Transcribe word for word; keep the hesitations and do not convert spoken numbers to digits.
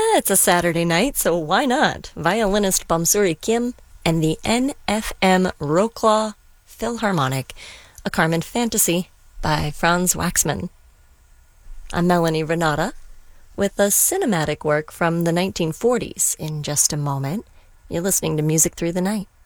It's a Saturday night, so why not? Violinist Bamsuri Kim and the N F M Wroclaw Philharmonic, a Carmen Fantasy by Franz Waxman. I'm Melanie Renata with a cinematic work from the nineteen forties in just a moment. You're listening to Music Through the Night.